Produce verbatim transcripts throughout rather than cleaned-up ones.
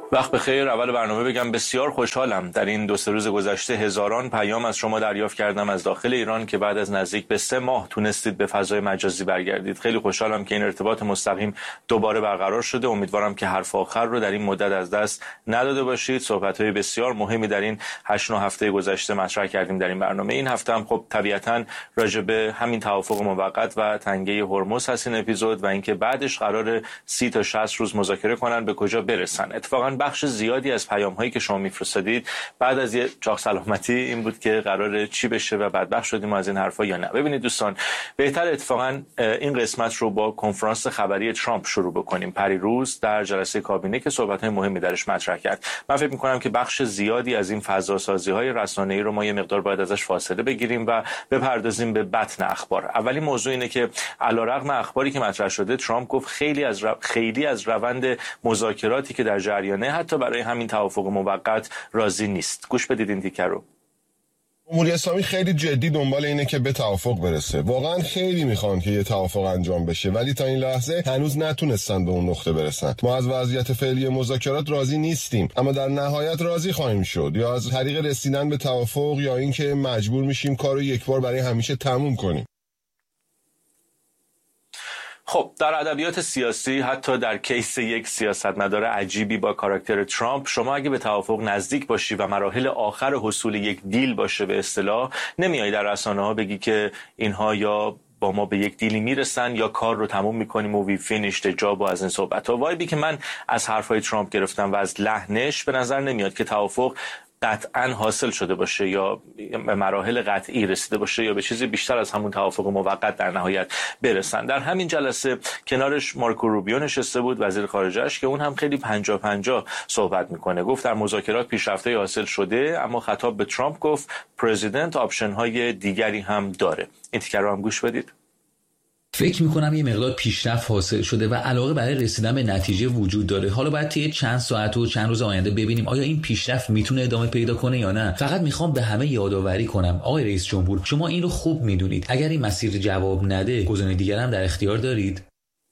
وقت بخیر. اول برنامه بگم بسیار خوشحالم در این دو سه روز گذشته هزاران پیام از شما دریافت کردم از داخل ایران که بعد از نزدیک به سه ماه تونستید به فضای مجازی برگردید. خیلی خوشحالم که این ارتباط مستقیم دوباره برقرار شده. امیدوارم که حرف آخر رو در این مدت از دست نداده باشید. صحبت‌های بسیار مهمی در این هشت نه هفته گذشته مطرح کردیم در این برنامه. این هفته هم خب طبیعتاً راجع به همین توافق موقت و تنگه هرمز هست این اپیزود و اینکه بعدش قرار سی تا شصت روز مذاکره کنن به کجا برسن. اتفاقاً بخش زیادی از پیام‌هایی که شما می‌فرستادید بعد از یه چاق سلامتی این بود که قراره چی بشه و بدبخت شدیم از این حرفا یا نه. ببینید دوستان، بهتر اتفاقا این قسمت رو با کنفرانس خبری ترامپ شروع بکنیم. پریروز در جلسه کابینه که صحبت‌های مهمی درش مطرح کرد. من فکر می‌کنم که بخش زیادی از این فضاسازی‌های رسانه‌ای رو ما یه مقدار باید ازش فاصله بگیریم و بپردازیم به بطن اخبار. اولین موضوع اینه که علیرغم اخباری که مطرح شده، ترامپ گفت خیلی از رو... خیلی از روند مذاکراتی که در جریانه حتی برای همین توافق موقت راضی نیست. گوش بدید این تیکر رو. جمهوری اسلامی خیلی جدی دنبال اینه که به توافق برسه. واقعا خیلی میخوان که یه توافق انجام بشه، ولی تا این لحظه هنوز نتونستن به اون نقطه برسن. ما از وضعیت فعلی مذاکرات راضی نیستیم، اما در نهایت راضی خواهیم شد، یا از طریق رسیدن به توافق یا اینکه مجبور میشیم کارو یکبار برای همیشه تموم کنیم. خب در ادبیات سیاسی، حتی در کیس یک سیاستمدار عجیبی با کاراکتر ترامپ، شما اگه به توافق نزدیک باشی و مراحل آخر حصول یک دیل باشه به اصطلاح، نمیای در رسانه‌ها بگی که اینها یا با ما به یک دیلی میرسن یا کار رو تموم میکنیم و وی فینیشد جاب و از این صحبت ها. وایبی که من از حرفای ترامپ گرفتم و از لحنش به نظر نمیاد که توافق قطعا حاصل شده باشه یا به مراحل قطعی رسیده باشه یا به چیزی بیشتر از همون توافق موقت در نهایت برسن. در همین جلسه کنارش مارکو روبیو نشسته بود، وزیر خارجه‌اش، که اون هم خیلی پنجاه پنجاه صحبت میکنه. گفت در مذاکرات پیشرفت‌های حاصل شده، اما خطاب به ترامپ گفت پرزیدنت آپشن های دیگری هم داره. این تیکر رو هم گوش بدید. فکر میکنم یه مقدار پیشرفت حاصل شده و علاقه برای رسیدن به نتیجه وجود داره. حالا باید طی چند ساعت و چند روز آینده ببینیم آیا این پیشرفت میتونه ادامه پیدا کنه یا نه. فقط میخوام به همه یادآوری کنم آقای رئیس جمهور، شما این رو خوب میدونید. اگر این مسیر جواب نده، گزینه دیگر هم در اختیار دارید.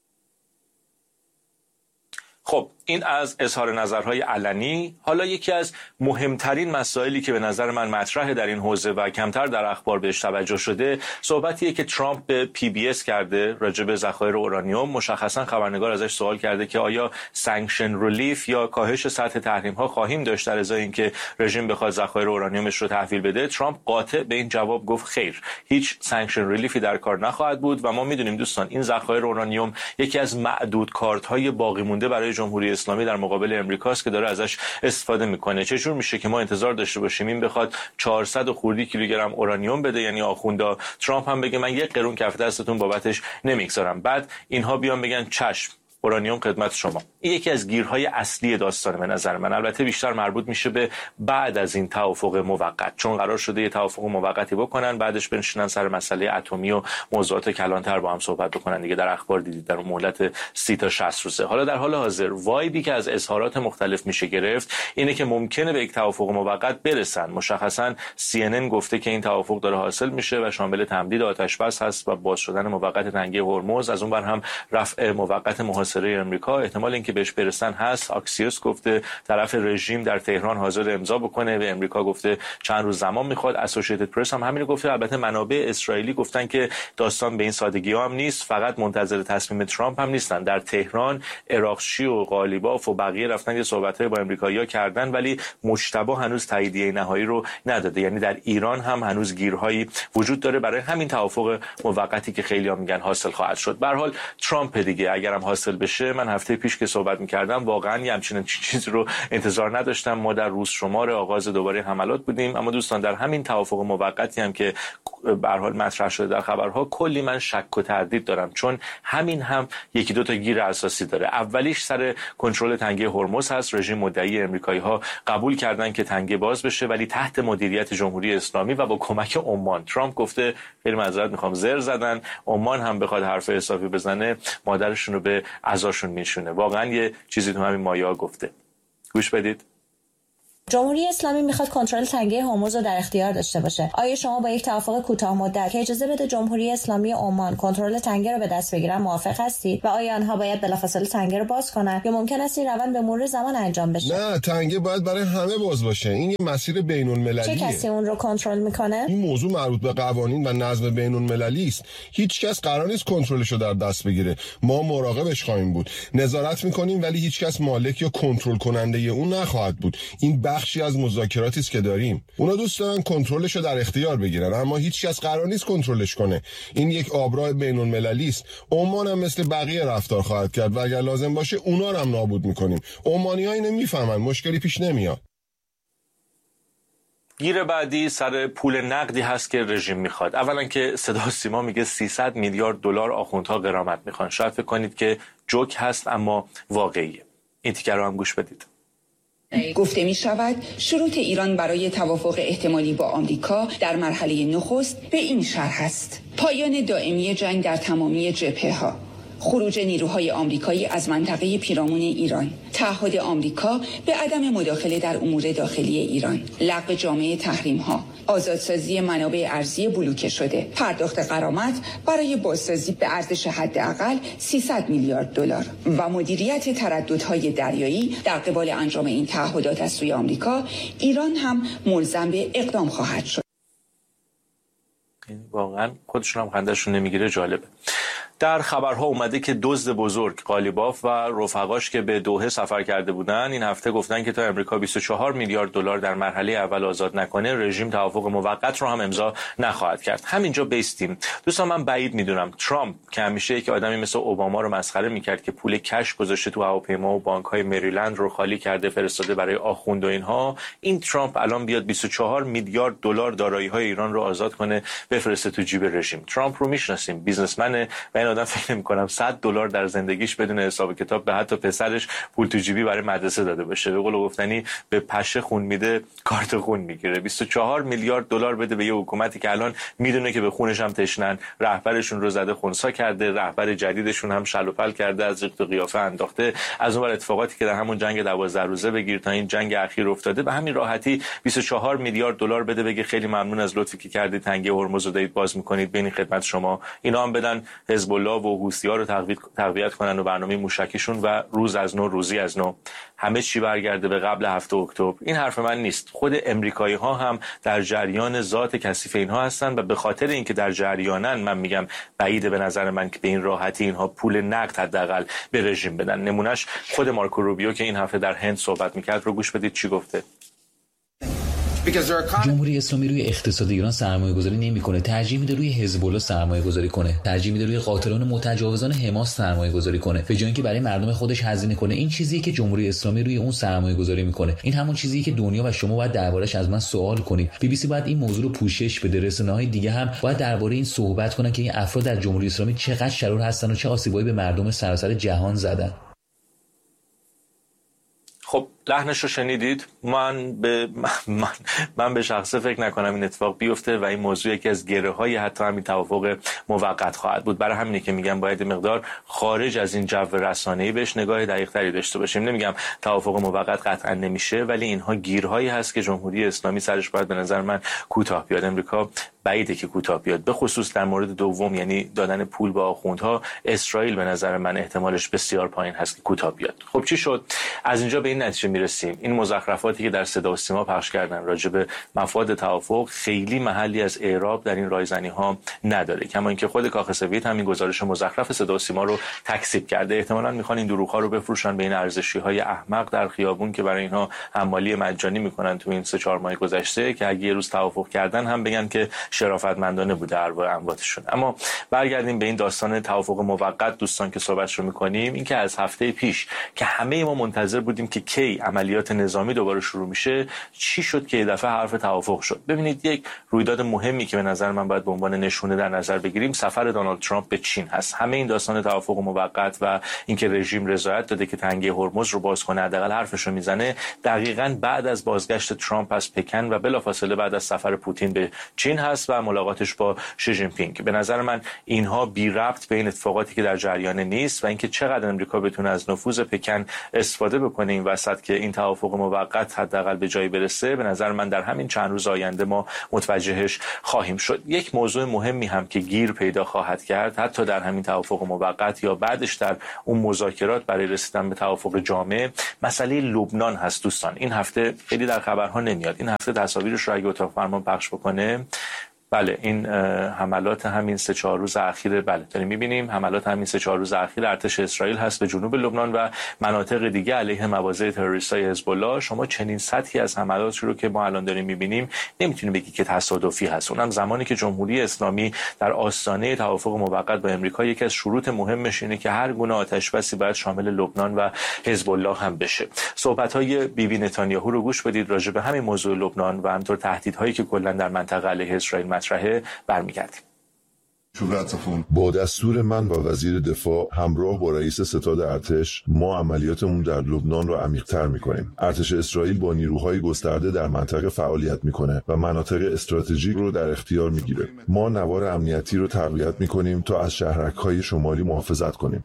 خب این از اظهار نظرهای علنی. حالا یکی از مهمترین مسائلی که به نظر من مطرحه در این حوزه و کمتر در اخبار بهش توجه شده، صحبتیه که ترامپ به پی بی اس کرده راجع به ذخایر اورانیوم. مشخصا خبرنگار ازش سوال کرده که آیا سانکشن ریلیف یا کاهش سطح تحریم ها خواهیم داشت در ازای اینکه رژیم بخواد ذخایر اورانیومش رو تحویل بده. ترامپ قاطع به این جواب گفت خیر، هیچ سانکشن ریلیفی در کار نخواهد بود و ما میدونیم دوستان این ذخایر اورانیوم یکی از معدود کارت‌های باقی مونده برای جمهوری اسلامی در مقابل امریکاست که داره ازش استفاده میکنه. چه جور میشه که ما انتظار داشته باشیم این بخواد چهارصد خردی کیلوگرم اورانیوم بده، یعنی آخوندا ترامپ هم بگه من یک قرون کف دستتون بابتش نمیگذارم، بعد اینها بیان بگن چشم اورانیوم خدمت شما. این یکی از گیرهای اصلی داستان به نظر من. البته بیشتر مربوط میشه به بعد از این توافق موقت، چون قرار شده یه توافق موقتی بکنن، بعدش بنشینن سر مسئله اتمی و موضوعات کلانتر با هم صحبت بکنن دیگه. در اخبار دیدید در اون مهلت سی تا شصت روزه. حالا در حال حاضر وایبی که از اظهارات مختلف میشه گرفت اینه که ممکنه به یک توافق موقت برسن. مشخصا سی ان ان گفته که این توافق داره حاصل میشه و شامل تمدید آتش بس هست و باز شدن موقت تنگه هرمز، از اون بر هم رفع موقت محاصره امریکا. احتمال اینکه بهش برسن هست. آکسیوس گفته طرف رژیم در تهران حاضر امضا بکنه و امریکا گفته چند روز زمان میخواد. اسوسییتد پرس هم همین رو گفته. البته منابع اسرائیلی گفتن که داستان به این سادگی ها هم نیست، فقط منتظر تصمیم ترامپ هم نیستن. در تهران عراقچی و قالیباف و بقیه رفتن یه صحبت‌های با امریکایی‌ها کردن، ولی مجتبی هنوز تاییدیه نهایی رو نداده. یعنی در ایران هم هنوز گیرهایی وجود داره برای همین توافق موقتی که خیلی‌ها میگن حاصل خواهد شد. به هر حال ترامپ دیگه اگرم حاصل بشه، من هفته پیش که صحبت می‌کردم واقعا یه همچین چیزی رو انتظار نداشتم. ما در روز شمار آغاز دوباره حملات بودیم، اما دوستان در همین توافق موقتی هم که به هر حال مطرح شده در خبرها، کلی من شک و تردید دارم، چون همین هم یکی دو تا گیر اساسی داره. اولیش سر کنترل تنگه هرمز هست. رژیم مدعی امریکایی‌ها قبول کردن که تنگه باز بشه، ولی تحت مدیریت جمهوری اسلامی و با کمک عمان. ترامپ گفته خیلی معذرت میخوام زر زدن، عمان هم بخواد حرف حسابی بزنه مادرشون رو به عزاشون میشونه. واقعا یه چیزی تو همین مایه‌ها گفته. گوش بدید. جمهوری اسلامی میخواد کنترل تنگه هرمز رو در اختیار داشته باشه. آیا شما با یک توافق کوتاه مدت که اجازه بده جمهوری اسلامی عمان کنترل تنگه رو به دست بگیرن موافق هستید و آیا آنها باید بلافاصله تنگه رو باز کنن یا ممکن است این روند به مرور زمان انجام بشه؟ نه، تنگه باید برای همه باز باشه. این یه مسیر بین‌المللیه. چه کسی اون رو کنترل میکنه؟ این موضوع مربوط به قوانین و نظم بین‌المللی است. هیچ کس قرار نیست کنترلش رو در دست بگیره. ما مراقبش خواهیم بود. نظارت میکنیم ولی هیچ کس مالک یا کنترل کننده اون نخواهد بود. این بخشی از مذاکراتی است که داریم. اونا دوست دارن کنترلش رو در اختیار بگیرن اما هیچ کس قرار نیست کنترلش کنه. این یک آبراه بین‌المللی است. عمان هم مثل بقیه رفتار خواهد کرد و اگر لازم باشه اونا رو هم نابود میکنیم. عمانی‌ها اینو میفهمن، مشکلی پیش نمیاد. گیر بعدی سر پول نقدی هست که رژیم میخواد. اولا که صدا سیما میگه سیصد میلیارد دلار آخوندها غرامت میخوان. شاید فکر کنید که جوک هست اما واقعیه. این تیکر رو هم گوش بدید. گفته می شود شروط ایران برای توافق احتمالی با آمریکا در مرحله نخست به این شرح است: پایان دائمی جنگ در تمامی جبهه‌ها، خروج نیروهای آمریکایی از منطقه پیرامون ایران، تعهد آمریکا به عدم مداخله در امور داخلی ایران، لغو جامع تحریم‌ها، آزادسازی منابع ارضی بلوکه شده، پرداخت غرامت برای بازسازی به ارزش حداقل سیصد میلیارد دلار و مدیریت ترددهای دریایی. در قبال انجام این تعهدات از سوی آمریکا، ایران هم ملزم به اقدام خواهد شد. واقعا خودشون هم خنده‌شون نمیگیره. جالبه. در خبرها اومده که دزد بزرگ قالیباف و رفقاش که به دوحه سفر کرده بودن این هفته گفتن که تا امریکا بیست و چهار میلیارد دلار در مرحله اول آزاد نکنه رژیم توافق موقت رو هم امضا نخواهد کرد. همینجا بیستیم. دوستان من بعید میدونم ترامپ که همیشه یک آدمی مثل اوباما رو مسخره میکرد که پول کش گذاشته تو هواپیما و بانک‌های مریلند رو خالی کرده فرستاده برای آخوند و اینها، این ترامپ الان بیاد بیست و چهار میلیارد دلار دارایی‌های ایران رو آزاد کنه بفرسته تو جیب رژیم. ترامپ رو میشناسیم، بیزنسمنه و این آدم فکر نمی‌کنم صد دلار در زندگیش بدون حساب کتاب به حتی پسرش پول تو جیبی برای مدرسه داده باشه. به قول گفتنی به پشه خون میده کارت خون میگیره. بیست و چهار میلیارد دلار بده به یه حکومتی که الان میدونه که به خونش هم تشنن، رهبرشون رو زده خنثی کرده، رهبر جدیدشون هم شل و پل کرده، از ریخت و قیافه انداخته. از اون ور اتفاقاتی که در همون جنگ دوازده روزه بگیر تا این جنگ اخیر افتاده، به همین راحتی بیست و چهار میلیارد دلار بده بگه خیلی ممنون از لطفی که کردید تنگه هرمز رو دارید باز میکنید بین خدمت شما. اینا هم بدن حزب الله و حوثی‌ها رو تقویت تقویت کنن و برنامه موشکیشون و روز از نو روزی از نو همه چی برگرده به قبل هفته اکتبر. این حرف من نیست. خود امریکایی‌ها هم در جریان ذات کثیف اینها هستن و به خاطر اینکه در جریانن من میگم بعیده به نظر من که به این راحتی اینها پول نقد حداقل به رژیم بدن. نمونهش خود مارکو روبیو که این هفته در هند صحبت میکرد رو گوش بدید چی گفته. جمهوری اسلامی روی اقتصاد ایران سرمایه گذاری نمیکنه، ترجیح میده روی حزب الله سرمایه گذاری کنه، ترجیح میده روی قاتلان متجاوزان حماس سرمایه گذاری کنه به جای اینکه برای مردم خودش هزینه کنه. این چیزیه که جمهوری اسلامی روی اون سرمایه گذاری میکنه. این همون چیزیه که دنیا و شما باید دربارش از من سوال کنید. بی بی سی باید این موضوع رو پوشش بده، رسانه‌های دیگه هم باید درباره این صحبت کنن که این افراد در جمهوری اسلامی چقدر شرور هستن و چه آسیبایی به مردم سراسر جهان زدن. خب لحنش رو شنیدید. من به من, من به شخصه فکر نکنم این اتفاق بیفته و این موضوع یکی از گره های حتی همین توافق موقت خواهد بود. برای همینه که میگم باید مقدار خارج از این جو رسانه‌ای بهش نگاه دقیق تری داشته باشیم. نمیگم توافق موقت قطعا نمیشه، ولی اینها گیرهایی هست که جمهوری اسلامی سرش باید به نظر من کوتاه بیاد. امریکا بعیده که کوتاه بیاد، به خصوص در مورد دوم یعنی دادن پول به آخوندها. اسرائیل به نظر من احتمالش بسیار پایین هست که کوتاه بیاد. خب چی شد؟ از اینجا به این نتیجه میرسیم این مزخرفاتی که در صدا و سیما پخش کردن راجع به مفاد توافق خیلی محلی از اعراب در این رایزنی ها نداره. کما اینکه خود کاخ سفید همین گزارش مزخرف صدا و سیما رو تکذیب کرده. احتمالاً میخوان این دروغ ها رو بفروشن به این ارزشی های احمق در خیابون که برای اینها حمالی مجانی میکنن تو این سه چهار ماه گذشته، که اگه یه روز توافق کردن هم بگن که شرافتمندانه بوده ارواح امواتشون. اما برگردیم به این داستان توافق موقت دوستان که صحبتش رو میکنیم. این که از هفته پیش که همه ما منتظر بودیم که کی عملیات نظامی دوباره شروع میشه، چی شد که یه دفعه حرف توافق شد؟ ببینید یک رویداد مهمی که به نظر من باید به عنوان نشونه در نظر بگیریم سفر دونالد ترامپ به چین هست. همه این داستان توافق موقت و اینکه رژیم رضایت داده که تنگه هرمز رو باز کنه حداقل حرفش رو میزنه دقیقاً بعد از بازگشت ترامپ از پکن و بلافاصله بعد از سفر پوتین به چین هست و ملاقاتش با شی جین پینگ. به نظر من اینها بی ربط به این اتفاقاتی که در جریان نیست و اینکه چقدر امریکا بتونه از نفوذ پکن استفاده بکنه این وسط که این توافق موقت حداقل به جایی برسه، به نظر من در همین چند روز آینده ما متوجهش خواهیم شد. یک موضوع مهمی هم که گیر پیدا خواهد کرد حتی در همین توافق موقت یا بعدش در اون مذاکرات برای رسیدن به توافق جامع، مسئله لبنان هست. دوستان این هفته خیلی در خبرها نمیاد، این هفته تصاویرش رو اگه اتاق فرمان پخش بکنه، بله این حملات همین سه چهار روز اخیر، بله داریم می‌بینیم حملات همین سه چهار روز اخیر ارتش اسرائیل هست به جنوب لبنان و مناطق دیگه علیه مواضع تروریستای حزب الله. شما چنین سطحی از حملات رو که ما الان داریم می‌بینیم نمیتونیم بگی که تصادفی هست، اونم زمانی که جمهوری اسلامی در آستانه توافق موقت با امریکا یکی از شروط مهمش اینه که هر گونه آتش‌بسی باید شامل لبنان و حزب الله هم بشه. صحبت‌های بیبی نتانیاهو رو گوش بدید راجع به همین موضوع لبنان و همینطور تهدیدهایی که کلا در منطقه علیه اسرائیل مطرحه برمیگردیم. با دستور من و وزیر دفاع همراه با رئیس ستاد ارتش ما عملیاتمون در لبنان رو عمیق‌تر می‌کنیم. ارتش اسرائیل با نیروهای گسترده در منطقه فعالیت می‌کنه و مناطق استراتژیک رو در اختیار می‌گیره. ما نوار امنیتی رو تقویت می‌کنیم تا از شهرک‌های شمالی محافظت کنیم.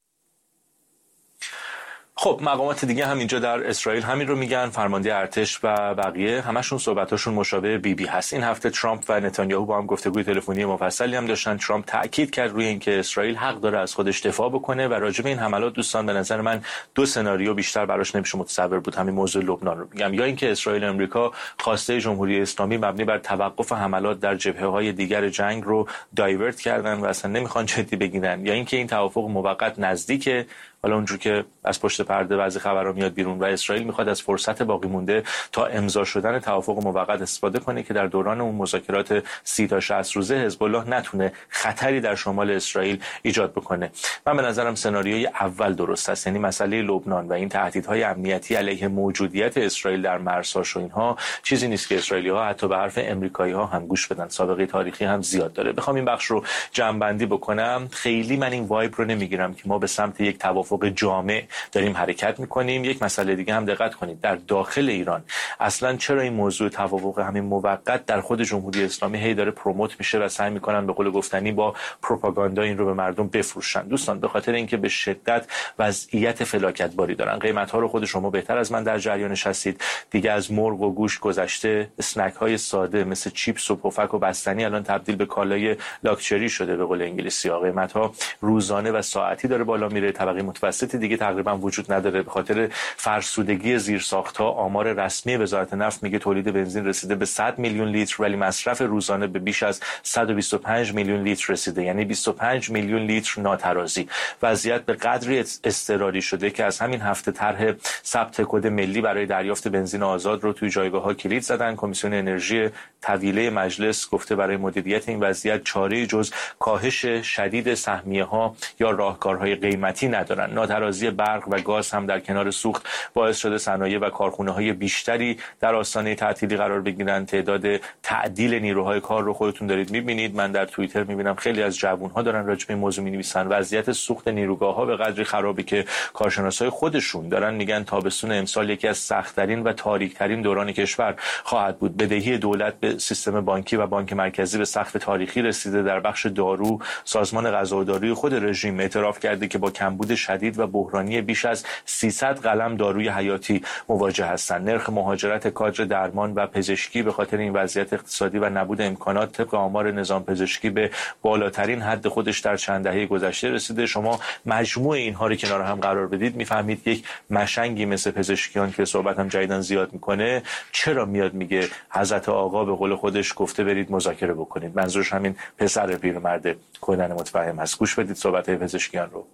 خب مقامات دیگه هم اینجا در اسرائیل همین رو میگن، فرمانده ارتش و بقیه همشون صحبتاشون مشابه بی بی هست. این هفته ترامپ و نتانیاهو با هم گفتگوی تلفنی مفصلی هم داشتن. ترامپ تاکید کرد روی اینکه اسرائیل حق داره از خودش دفاع بکنه و راجع به این حملات دوستان به نظر من دو سناریو بیشتر براش نمیشه متصور بود. همین موضوع لبنان رو میگم، یا اینکه اسرائیل و آمریکا خواسته جمهوری اسلامی مبنی بر توقف حملات در جبهه‌های دیگر جنگ رو دایورت کردن و اصلا نمیخوان جدی بگیرن، یا اینکه این توافق موقت نزدیکه، حالا اونجور که از پشت پرده بعضی خبرها میاد بیرون و اسرائیل میخواد از فرصت باقی مونده تا امضا شدن توافق موقت استفاده کنه که در دوران اون مذاکرات سی تا شصت روزه حزب الله نتونه خطری در شمال اسرائیل ایجاد بکنه. من به نظرم سناریوی اول درست است، یعنی مسئله لبنان و این تهدیدهای امنیتی علیه موجودیت اسرائیل در مرزهاش و اینها چیزی نیست که اسرائیلی‌ها حتی به حرف آمریکایی‌ها هم گوش بدن، سابقه تاریخی هم زیاد داره. بخوام این بخش رو جمع‌بندی بکنم، خیلی من این وایب رو نمیگیرم که ما به سمت یک توافق جامع داریم حرکت میکنیم. یک مسئله دیگه هم دقت کنید، در داخل ایران اصلا چرا این موضوع توافق همین موقت در خود جمهوری اسلامی هی داره پروموت میشه و سعی میکنن به قول گفتنی با پروپاگاندا این رو به مردم بفروشن؟ دوستان به خاطر اینکه به شدت وضعیت فلاکت باری دارن. قیمت ها رو خود شما بهتر از من در جریانش هستید دیگه، از مرغ و گوشت گذشته، اسنک های ساده مثل چیپس و پفک و بستنی الان تبدیل به کالای لاکچری شده به قول انگلیسی ها. قیمت ها روزانه و ساعتی داره بالا میره. طبقه متوسطی دیگه تقریبا وجود نداره به خاطر فرسودگی زیرساخت‌ها. آمار رسمی وزارت نفت میگه تولید بنزین رسیده به صد میلیون لیتر ولی مصرف روزانه به بیش از صد و بیست و پنج میلیون لیتر رسیده، یعنی بیست و پنج میلیون لیتر ناترازی. وضعیت به قدری اضطراری شده که از همین هفته طرح ثبت کد ملی برای دریافت بنزین آزاد رو توی جایگاه‌ها کلید زدن. کمیسیون انرژی طویله مجلس گفته برای مدیریت این وضعیت چاره‌ای جز کاهش شدید سهمیه‌ها یا راهکارهای قیمتی ندارن. ناترازی برق و گاز هم در کنار سوخت باعث شده صنایع و کارخانه‌های بیشتری در آستانه تعطیلی قرار بگیرن. تعداد تعدیل نیروهای کار رو خودتون دارید می‌بینید. من در توییتر می‌بینم خیلی از جوان‌ها دارن راجع به این موضوع می‌نویسن. وضعیت سوخت نیروگاه‌ها به قدری خرابه که کارشناسای خودشون دارن میگن تابستون امسال یکی از سخت‌ترین و تاریک‌ترین دوران کشور خواهد بود. بدهی دولت به سیستم بانکی و بانک مرکزی به سقف تاریخی رسیده. در بخش دارو سازمان غذا و داروی خود رژیم اعتراف کرده که با کمبود شدید و بحرانی بیش از سیصد قلم داروی حیاتی مواجه هستند. نرخ مهاجرت کادر درمان و پزشکی به خاطر این وضعیت اقتصادی و نبود امکانات طبق آمار نظام پزشکی به بالاترین حد خودش در چند دهه گذشته رسیده. شما مجموع اینها رو کنار هم قرار بدید میفهمید یک مشنگی مثل پزشکیان که صحبت هم جدیداً زیاد میکنه چرا میاد میگه حضرت آقا به قول خودش گفته برید مذاکره بکنید. منظورش همین پسر پیرمرد کهنه متفهم هست. گوش بدید صحبت پزشکیان رو.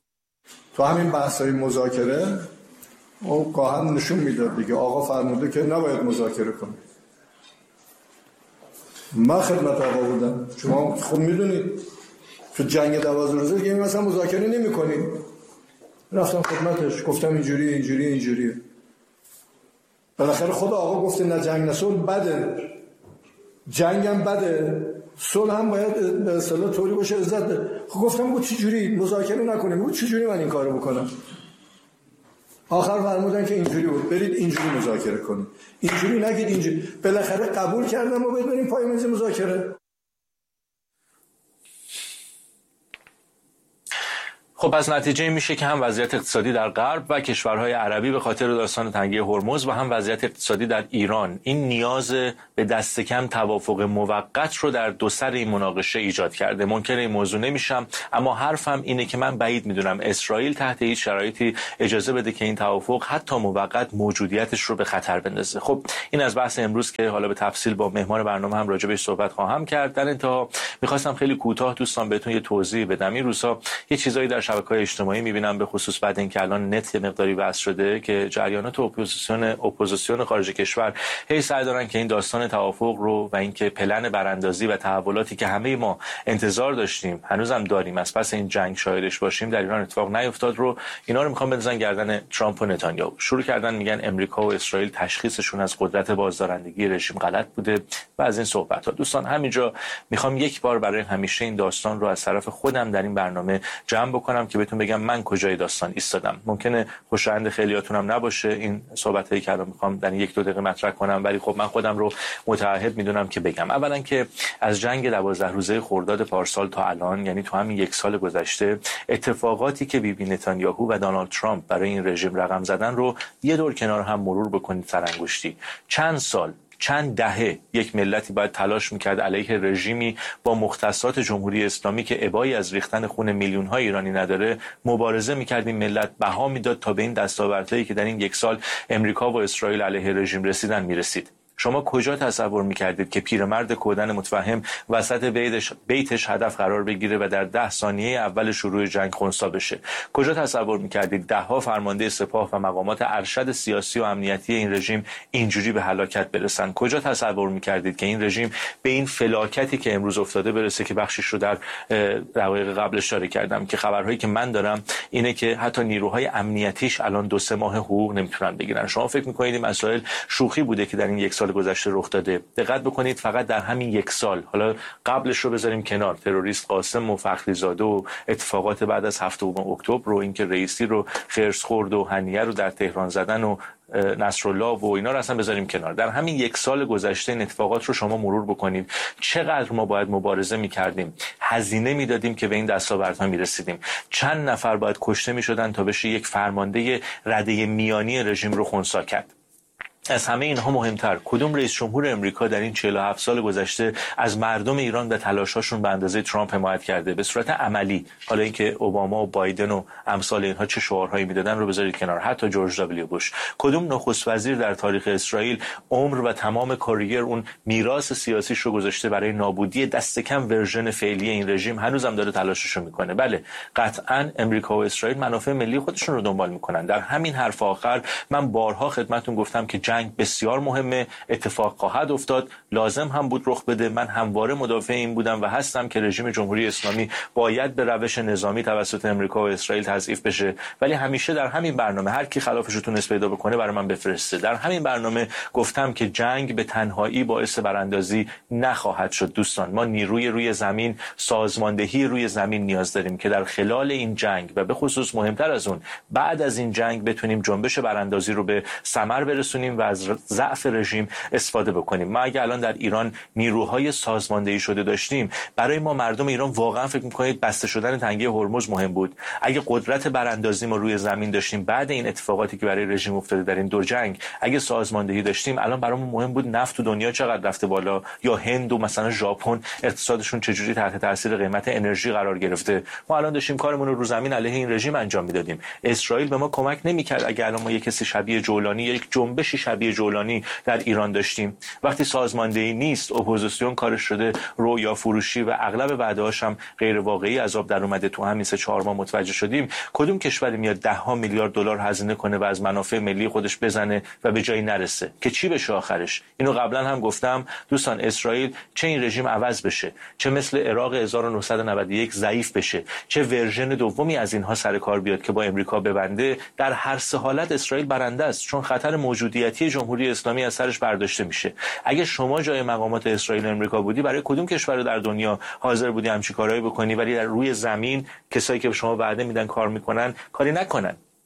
تو همین بحث‌های مذاکره او گاهن نشون میداد دیگه آقا فرموده که نباید مذاکره کنید. من خدمت آقا بودم، شما خود میدونید تو جنگ دوازده روزه دیگه مثلا مذاکره نمی‌کنید. رفتم خدمتش گفتم اینجوری اینجوری اینجوریه. بالاخره خود آقا گفته نه جنگ نه صلح بده، جنگ هم بده، صلح هم باید به اصطلاح طوری باشه عزت ده. خب گفتم بود چجوری مذاکره نکنیم، بود چجوری من این کارو بکنم؟ آخر فرمودن که اینجوری بود، برید اینجوری مذاکره کنید، اینجوری نگید اینجوری. بالاخره قبول کردم و بریم پای میز مذاکره. خب از نتیجه میشه که هم وضعیت اقتصادی در غرب و کشورهای عربی به خاطر داستان تنگه هرمز و هم وضعیت اقتصادی در ایران این نیاز به دست کم توافق موقت رو در دو سر این مناقشه ایجاد کرده. منکر این موضوع نمیشم، اما حرفم اینه که من بعید میدونم اسرائیل تحت هیچ شرایطی اجازه بده که این توافق حتی موقت موجودیتش رو به خطر بندازه. خب این از بحث امروز که حالا به تفصیل با مهمان برنامه هم راجع بهش صحبت خواهم کرد. در انتها میخواستم خیلی کوتاه دوستان بهتون یه توضیح بدم. این روزها یه چیزایی در شبکه‌های اجتماعی می‌بینم، به خصوص بعد اینکه الان نت یه مقداری وصل شده، که جریانات اپوزیسیون اپوزیسیون خارج کشور هی سعی دارن که این داستان توافق رو و اینکه پلن براندازی و تحولاتی که همه ما انتظار داشتیم هنوزم داریم از پس این جنگ شاهدش باشیم در ایران اتفاق نیفتاد رو اینا رو می‌خوان بندازن گردن ترامپ و نتانیاهو. شروع کردن میگن امریکا و اسرائیل تشخیصشون از قدرت بازدارندگی رژیم غلط بوده و از این صحبت‌ها. دوستان همینجا می‌خوام یک بار برای همیشه این داستان رو از طرف خودم در این برنامه جمع بکنم که بهتون بگم من کجای داستان ایستادم. ممکنه خوشایند خیلیاتون هم نباشه این صحبتایی که الان میخوام در یک دو دقیقه مطرح کنم، ولی خب من خودم رو متعهد میدونم که بگم. اولا که از جنگ دوازده روزه خرداد پارسال تا الان، یعنی تو همین یک سال گذشته، اتفاقاتی که بیبی نتانیاهو و دونالد ترامپ برای این رژیم رقم زدن رو یه دور کنار هم مرور بکنید سرانگشتی. چند سال، چند دهه یک ملتی باید تلاش میکرد علیه رژیمی با مختصات جمهوری اسلامی که ابایی از ریختن خون میلیون های ایرانی نداره مبارزه میکرد. این ملت بها میداد تا به این دستاوردهایی که در این یک سال امریکا و اسرائیل علیه رژیم رسیدن میرسید. شما کجا تصور میکردید که پیرمرد کودن متفهم وسط بیتش, بیتش هدف قرار بگیره و در ده ثانیه اول شروع جنگ خنثی بشه؟ کجا تصور میکردید ده ها فرمانده سپاه و مقامات ارشد سیاسی و امنیتی این رژیم اینجوری به هلاکت برسن؟ کجا تصور میکردید که این رژیم به این فلاکتی که امروز افتاده برسه که بخشش رو در دقایق قبل اشاره کردم، که خبرهایی که من دارم اینه که حتی نیروهای امنیتیش الان دو سه ماه حقوق نمیتونن بگیرن. شما فکر میکنید این مسائل شوخی بوده که در این یک سال گذشته رخ داده؟ دقت بکنید فقط در همین یک سال، حالا قبلش رو بذاریم کنار، تروریست قاسم و فخری زاده و اتفاقات بعد از هفتم اکتبر رو، اینکه رئیسی رو خرس خورد و هنیه رو در تهران زدن و نصرالله و اینا رو اصلا بذاریم کنار، در همین یک سال گذشته این اتفاقات رو شما مرور بکنید. چقدر ما باید مبارزه می‌کردیم، هزینه میدادیم که به این دستاوردها میرسیدیم. چند نفر باید کشته میشدن تا بشه یک فرمانده رده میانی رژیم رو خنثی کرد. از همه اینها مهمتر، کدوم رئیس جمهور امریکا در این چهل و هفت سال گذشته از مردم ایران و تلاشاشون به اندازه ترامپ حمایت کرده به صورت عملی؟ حالا اینکه اوباما و بایدن و امثال اینها چه شعارهایی میدادن رو بذارید کنار، حتی جورج دبلیو بوش. کدوم نخست وزیر در تاریخ اسرائیل عمر و تمام کاریر اون میراث سیاسیش رو گذاشته برای نابودی دست کم ورژن فعلی این رژیم؟ هنوزم داره تلاششو میکنه. بله قطعاً امریکا و اسرائیل منافع ملی خودشون رو دنبال میکنن. در همین حرف آخر من بارها خدمتتون گفتم که جنگ بسیار مهمه، اتفاق خواهد افتاد، لازم هم بود رخ بده. من همواره مدافع این بودم و هستم که رژیم جمهوری اسلامی باید به روش نظامی توسط امریکا و اسرائیل تضعیف بشه، ولی همیشه در همین برنامه هر کی خلافش رو تونست پیدا بکنه برای من بفرسته. در همین برنامه گفتم که جنگ به تنهایی باعث براندازی نخواهد شد. دوستان ما نیروی روی زمین، سازماندهی روی زمین نیاز داریم که در خلال این جنگ و به خصوص مهمتر از اون بعد از این جنگ بتونیم جنبش براندازی رو به ثمر برسونیم و از ضعف رژیم استفاده بکنیم. ما اگه الان در ایران نیروهای سازماندهی شده داشتیم، برای ما مردم ایران واقعا فکر می‌کنید بسته شدن تنگه هرمز مهم بود؟ اگه قدرت براندازی ما روی زمین داشتیم بعد این اتفاقاتی که برای رژیم افتاده در این دو جنگ، اگه سازماندهی داشتیم، الان برامون مهم بود نفت تو دنیا چقدر رفته بالا، یا هند و مثلا ژاپن اقتصادشون چجوری تحت تاثیر قیمت انرژی قرار گرفته. ما الان داشتیم کارمون رو رو زمین علیه این رژیم انجام میدادیم. اسرائیل به ما کمک نمی‌کرد. اگه الان ما یک کسی شبیه جولانی، یک جنبشی شبیه جولانی در ایران داشتیم، وقتی سازماندهی نیست، اپوزیسیون کارش شده رویا فروشی و اغلب وعده‌هاش هم غیر واقعی از آب در اومده، تو همین سه چهار ماه متوجه شدیم. کدوم کشوری میاد ده ها میلیارد دلار هزینه کنه و از منافع ملی خودش بزنه و به جایی نرسه که چی بشه آخرش؟ اینو قبلا هم گفتم دوستان، اسرائیل چه این رژیم عوض بشه، چه مثل عراق هزار و نهصد و نود و یک ضعیف بشه، چه ورژن دومی از اینها سر کار بیاد که با امریکا ببنده، در هر سه حالت اسرائیل برنده است، چون خطر موجودیتی جمهوری اسلامی از سرش برداشته میشه. اگه شما جای مقامات اسرائیل و امریکا بودی، برای کدوم کشور در دنیا حاضر بودی همچین کارهایی بکنی ولی در روی زمین کسایی که به شما وعده میدن کار میکنن کاری نکنن؟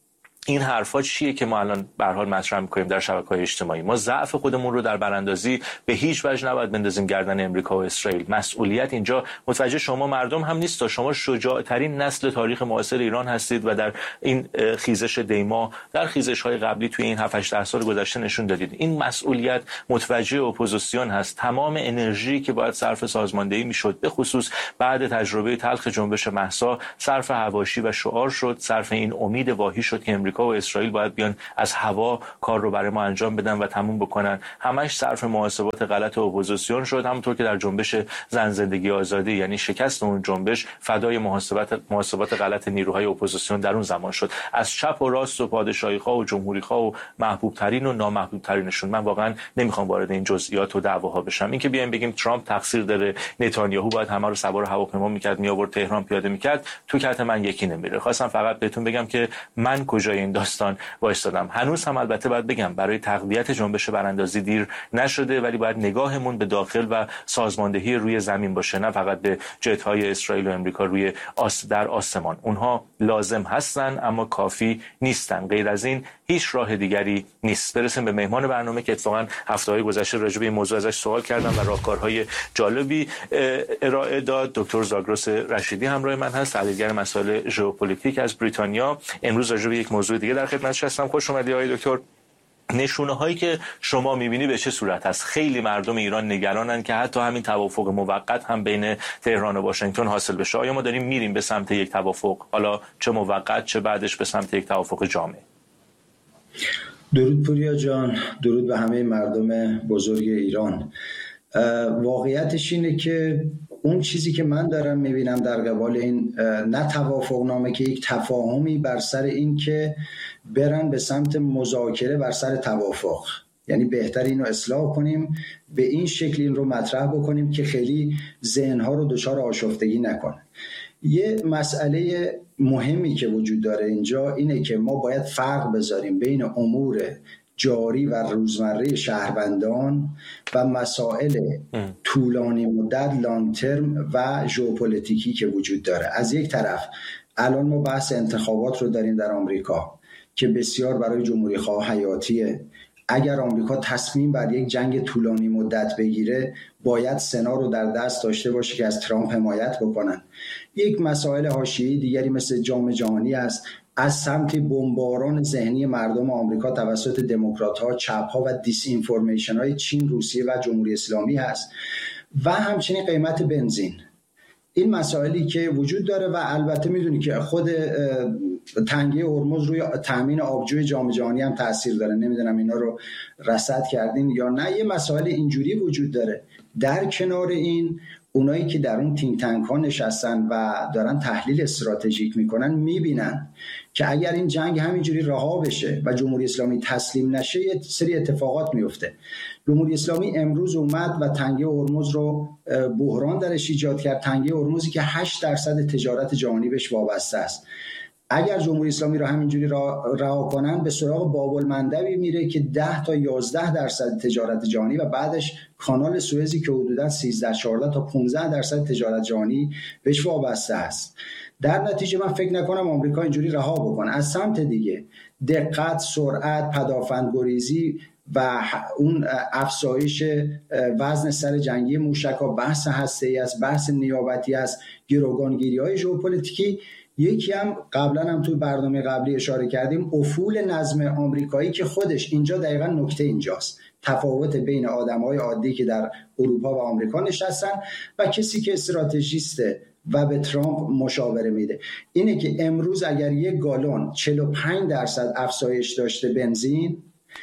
این حرفا چیه که ما الان به هر حال مطرح می‌کنیم در شبکه‌های اجتماعی؟ ما ضعف خودمون رو در براندازی به هیچ وجه نباید بندازیم گردن امریکا و اسرائیل. مسئولیت اینجا متوجه شما مردم هم نیست تا شما شجاع‌ترین نسل تاریخ معاصر ایران هستید و در این خیزش دیما، در خیزش‌های قبلی توی این هفت هشت سال گذشته نشون دادید. این مسئولیت متوجه اپوزیسیون هست. تمام انرژی که باید صرف سازماندهی میشد، به خصوص بعد تجربه تلخ جنبش مهسا، صرف حواشی و شعار شد، صرف این امید واهی شد که امریکا و اسرائیل باید بیان از هوا کار رو برای ما انجام بدن و تموم بکنن. همش صرف محاسبات غلط اپوزیسیون شد، همونطور که در جنبش زن زندگی آزادی، یعنی شکست اون جنبش، فدای محاسبات محاسبات غلط نیروهای اپوزیسیون در اون زمان شد. از چپ و راست و پادشاهی‌خواه و جمهوری‌خواه و محبوب ترین و نامحبوب ترینشون. من واقعا نمیخوام وارد این جزئیات و دعواها بشم. این که بیایم بگیم ترامپ تقصیر داره، نتانیاهو باید همه رو سوار هواپیما میکرد می آورد تهران پیاده میکرد، تو کت من یکی نمیره. خواستم فقط بهتون بگم که من کجای این داستان وایستادم. هنوز هم البته باید بگم برای تقویت جنبش براندازی دیر نشده، ولی باید نگاهمون به داخل و سازماندهی روی زمین باشه، نه فقط به جت‌های اسرائیل و امریکا روی آس در آسمان. اونها لازم هستن اما کافی نیستن. غیر از این هیچ راه دیگری نیست. برسیم به مهمان برنامه که اتفاقا هفته‌های گذشته راجع به این موضوع ازش سوال کردم و راهکارهای جالبی ارائه داد. دکتر زاگرس رشیدی همراه من هست، تحلیلگر مسائل ژئوپلیتیک از بریتانیا. امروز راجع به یک موضوع دیگه در خدمتش هستم. خوش اومدید آقای دکتر. نشونه هایی که شما میبینی به چه صورت هست؟ خیلی مردم ایران نگرانن که حتی همین توافق موقت هم بین تهران و واشنگتن حاصل بشه. آیا ما داریم میریم به سمت یک توافق، حالا چه موقت چه بعدش به سمت یک توافق جامع؟ درود پوریا جان، درود به همه مردم بزرگ ایران. واقعیتش اینه که اون چیزی که من دارم میبینم در قبال این نه توافق نامه که یک تفاهمی بر سر این که برن به سمت مذاکره بر سر توافق، یعنی بهتر اینو اصلاح کنیم، به این شکل این رو مطرح بکنیم که خیلی ذهنها رو دچار آشفتگی نکنه. یه مسئله مهمی که وجود داره اینجا اینه که ما باید فرق بذاریم بین امور جاری و روزمره شهروندان و مسائل طولانی مدت لانگ ترم و ژئوپلیتیکی که وجود داره. از یک طرف الان ما بحث انتخابات رو داریم در آمریکا که بسیار برای جمهوری خواه حیاتیه. اگر آمریکا تصمیم بر یک جنگ طولانی مدت بگیره باید سنا رو در دست داشته باشه که از ترامپ حمایت بکنن. یک مسائل حاشیه‌ای دیگری مثل جام جهانی است، از سمت بمباران ذهنی مردم آمریکا توسط دموکرات‌ها، چپ‌ها و دیس اینفورمیشن‌های چین، روسیه و جمهوری اسلامی هست و همچنین قیمت بنزین. این مسائلی که وجود داره و البته میدونی که خود تنگی هرمز روی تامین آبجوی جام جهانی هم تاثیر داره. نمیدونم اینا رو رصد کردین یا نه. یه مسائل اینجوری وجود داره. در کنار این اونایی که در اون تینک تانک ها نشستن و دارن تحلیل استراتژیک میکنن میبینن که اگر این جنگ همینجوری رها بشه و جمهوری اسلامی تسلیم نشه یه سری اتفاقات میفته. جمهوری اسلامی امروز اومد و تنگه هرمز رو بحران درش ایجاد کرد، تنگه هرمزی که هشت درصد تجارت جهانی بهش وابسته است. اگر جمهوری اسلامی رو همینجوری رها کنن به سراغ باب المندبی میره که ده تا یازده درصد تجارت جهانی و بعدش کانال سوئزی که حدودا سیزده چهارده تا پانزده درصد تجارت جهانی بهش وابسته است. در نتیجه من فکر نکنم آمریکا اینجوری رها بکنه. از سمت دیگه دقت، سرعت، پدافندگریزی و اون افزایش وزن سر جنگی موشک‌ها، بحث هسته‌ای است، بحث نیابتی است، گروگانگیری‌های ژئوپلیتیکی. یکی هم قبلا هم توی برنامه قبلی اشاره کردیم، افول نظم آمریکایی که خودش اینجا دقیقاً نکته اینجاست، تفاوت بین آدم‌های عادی که در اروپا و آمریکا نشستن و کسی که استراتژیسته و به ترامپ مشاوره میده. اینه که امروز اگر یک گالون چهل و پنج درصد افزایش داشته بنزین،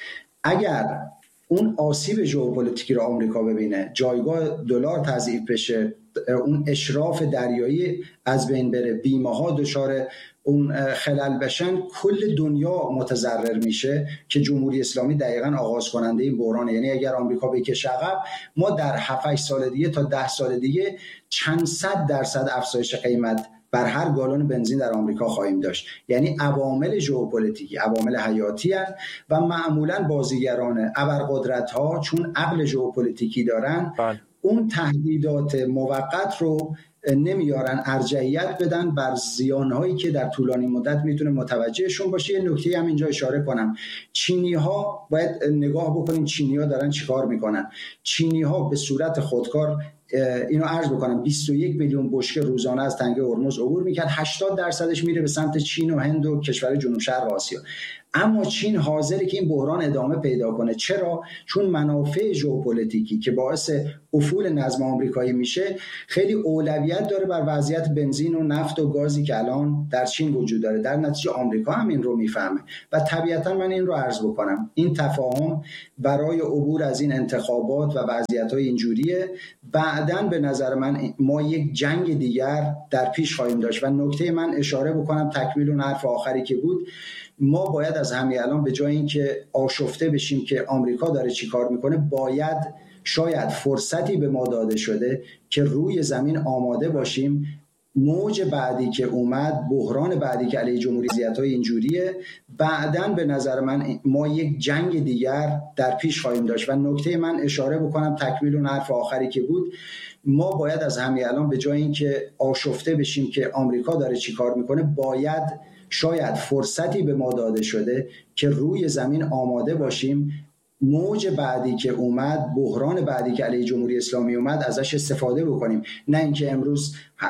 اگر اون آسیب ژئوپلیتیکی رو آمریکا ببینه، جایگاه دلار تضعیف بشه، اون اشراف دریایی از بین بره، بیمه ها دچار اون خلل بشن، کل دنیا متضرر میشه که جمهوری اسلامی دقیقاً آغاز کننده این بحرانه. یعنی اگر آمریکا بکشه عقب، ما در هفت هشت سال دیگه تا ده سال دیگه چند صد درصد افزایش قیمت بر هر گالون بنزین در آمریکا خواهیم داشت. یعنی عوامل ژئوپلیتیکی عوامل حیاتی هستند و معمولاً بازیگران ابرقدرت‌ها چون عقل ژئوپلیتیکی دارن، اون تهدیدات موقت رو نمیارن ارجحیت بدن بر زیانهایی که در طولانی مدت میتونه متوجهشون باشه. یه نکته هم اینجا اشاره کنم، چینی ها باید نگاه بکنیم چینی ها دارن چیکار میکنن. چینی ها به صورت خودکار، اینو عرض بکنم، بیست و یک میلیون بشکه روزانه از تنگه هرمز عبور میکرد، هشتاد درصدش میره به سمت چین و هند و کشور جنوب شرق آسیا. اما چین حاضره که این بحران ادامه پیدا کنه. چرا؟ چون منافع ژئوپلیتیکی که باعث افول نظم آمریکایی میشه خیلی اولویت داره بر وضعیت بنزین و نفت و گازی که الان در چین وجود داره. در نتیجه آمریکا هم این رو میفهمه و طبیعتا من این رو عرض بکنم، این تفاهم برای عبور از این انتخابات و وضعیت‌های اینجوریه. بعداً به نظر من ما یک جنگ دیگر در پیش خواهیم داشت. و نکته من اشاره بکنم تکمیل اون حرف آخری که بود، ما باید از همین الان به جای اینکه آشفته بشیم که آمریکا داره چی کار میکنه، باید شاید فرصتی به ما داده شده که روی زمین آماده باشیم. موج بعدی که اومد، بحران بعدی که علیه جمهوری اسلامی اینجوریه، بعداً به نظر من ما یک جنگ دیگر در پیش خواهیم داشت. و نکته من اشاره بکنم تکمیل اون حرف آخری که بود، ما باید از همین الان به جای اینکه آشفته بشیم که آمریکا داره چی کار میکنه، باید شاید فرصتی به ما داده شده که روی زمین آماده باشیم. موج بعدی که اومد، بحران بعدی که علیه جمهوری اسلامی اومد، ازش استفاده بکنیم، نه اینکه امروز